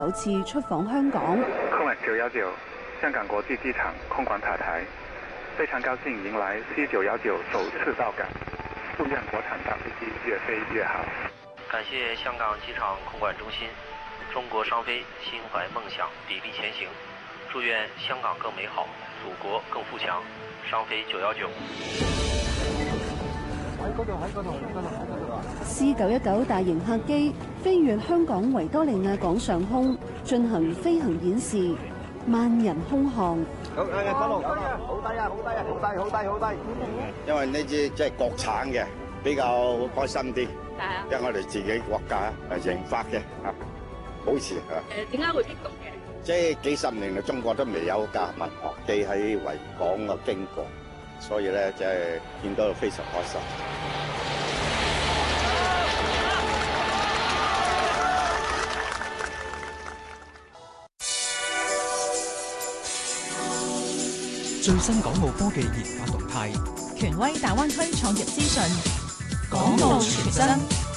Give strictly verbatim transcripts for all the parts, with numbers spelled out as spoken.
首次出訪香港。 空管九一九香港國際機場空管塔台，非常高興迎來 C 九一九首次到港，祝願國產大飛機越飛越好。 感謝香港機場空管中心，中國商飛心懷夢想，砥礪前行，祝願香港更美好，祖國更富強。商飛九一九。 C 九一九大型客機飛越香港維多利亞港上空，進行飛行演示，萬人空巷。 好，誒，一路，好低啊，好低啊，好低，好低，好低。因為呢支即係國產嘅，比較開心啲。係啊。因為我哋自己國家係研發嘅，嚇，好似嚇。誒，點解會激動嘅？即係幾十年嚟，中國都未有架民航機喺維港嘅經過，所以咧即係見到非常開心。 最新港澳科技研發動態， 權威大灣區創業資訊， 港澳全真。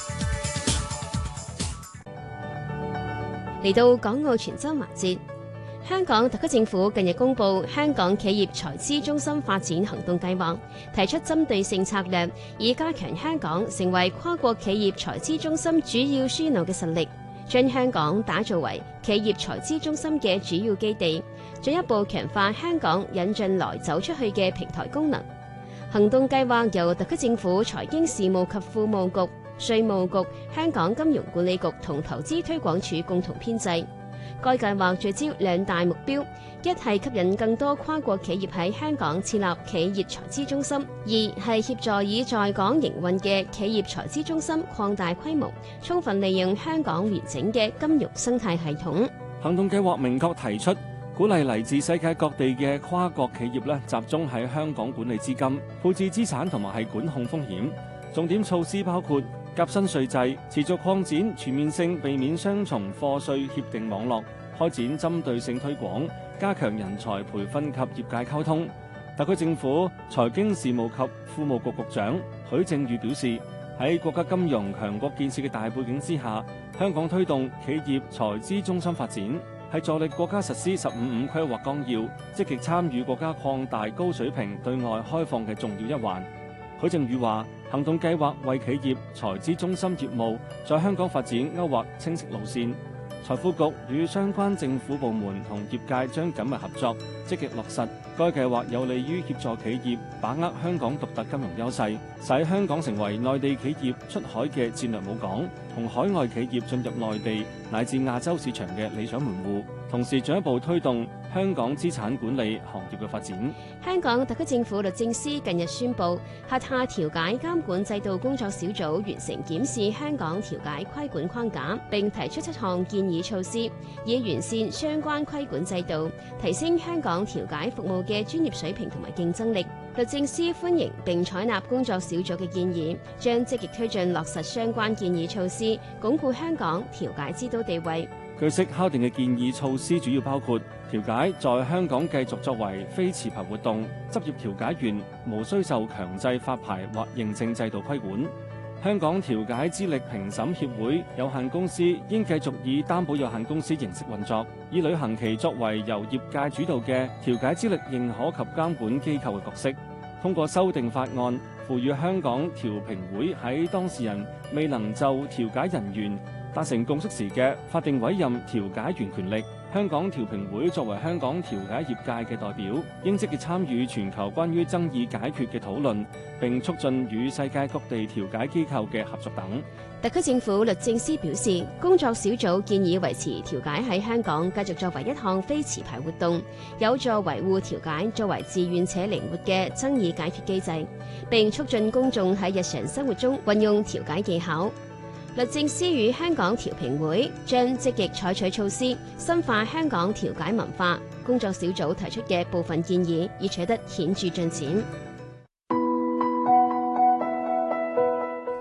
嚟到港澳全真環節，香港特區政府近日公布香港企業財資中心發展行動計劃，提出針對性策略，以加強香港成為跨國企業財資中心主要樞紐嘅實力，將香港打造為企業財資中心嘅主要基地，進一步強化香港引進來走出去嘅平台功能。行動計劃由特區政府財經事務及庫務局、稅務局、香港金融管理局同投資推廣署共同編製。該計劃聚焦兩大目標，一係吸引更多跨國企業喺香港設立企業財資中心，二係協助以在港營運嘅企業財資中心擴大規模，充分利用香港完整嘅金融生態系統。 行動計劃明確提出，鼓勵嚟自世界各地嘅跨國企業咧，集中喺香港管理資金、配置資產同埋係管控風險。重點措施包括革新稅制，持續擴展全面性避免雙重課稅協定網絡，開展針對性推廣，加強人才培訓及業界溝通。特區政府財經事務及庫務局局長許正宇表示，喺國家金融強國建設嘅大背景之下，香港推動企業財資中心發展，係助力國家實施十五五規劃綱要，積極參與國家擴大高水平對外開放嘅重要一環。許正宇話，行動計劃為企業財資中心業務在香港發展勾畫清晰路線。財富局與相關政府部門同業界將緊密合作，積極落實。該計劃有利於協助企業把握香港獨特金融優勢，使香港成為內地企業出海嘅戰略母港，同海外企業進入內地乃至亞洲市場嘅理想門戶。同時進一步推動香港資產管理行業嘅發展。 香港特區政府律政司近日宣布，轄下調解監管制度工作小組完成檢視香港調解規管框架，並提出七項建議措施，以完善相關規管制度，提升香港調解服務嘅專業水平同埋競爭力。律政司歡迎並採納工作小組嘅建議，將積極推進落實相關建議措施，鞏固香港調解之都地位。 據悉敲定嘅建議措施主要包括調解在香港繼續作為非持牌活動，執業調解員無需受強制發牌或認證制度規管。香港調解資歷評審協會有限公司應繼續以擔保有限公司形式運作，以履行其作為由業界主導嘅調解資歷認可及監管機構嘅角色。通過修訂法案，賦予香港調評會喺當事人未能就調解人員達成共識時嘅法定委任調解員權力。香港調評會作為香港調解業界嘅代表，應積極參與全球關於爭議解決嘅討論，並促進與世界各地調解機構嘅合作等。 特區政府律政司表示，工作小組建議維持調解喺香港繼續作為一項非持牌活動，有助維護調解作為自願且靈活嘅爭議解決機制，並促進公眾喺日常生活中運用調解技巧。律政司與香港調評會將積極採取措施，深化香港調解文化。工作小組提出嘅部分建議已取得顯著進展。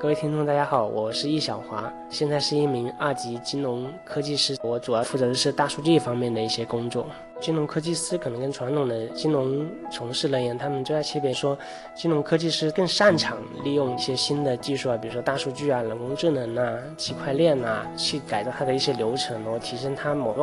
各位听众大家好，我是易小华，现在是一名二级金融科技师，我主要负责的是大数据方面的一些工作。金融科技师可能跟传统的金融从事人员他们最大区别说，金融科技师更擅长利用一些新的技术啊，比如说大数据啊、人工智能啊、区块链啊，去改造它的一些流程，然后提升它某个